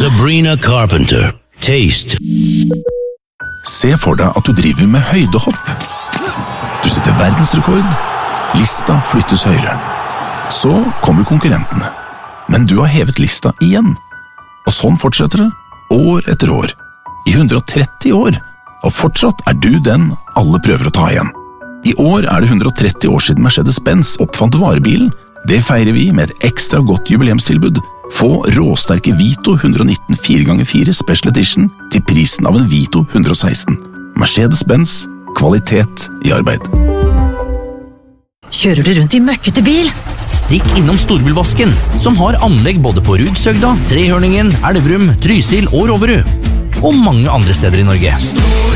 Sabrina Carpenter. Taste. Se for deg at du driver med høydehopp. Du setter verdensrekord. Lista flyttes høyere. Så kommer konkurrentene. Men du har hevet lista igjen. Og sånn fortsetter det, år etter år. I 130 år. Og fortsatt er du den alle prøver å ta igjen. I år er det 130 år siden Mercedes-Benz oppfant varebilen. Det feirer vi med et ekstra godt jubileumstilbud. Få råsterke Vito 119 4x4 Special Edition til prisen av en Vito 116. Mercedes-Benz, kvalitet i arbeid. Kjører du rundt i møkkete bil? Stikk innom Storbilvasken, som har anlegg både på Rudsøgda, Trehørningen, Elverum, Trysil og Roverud. Og mange andre steder i Norge.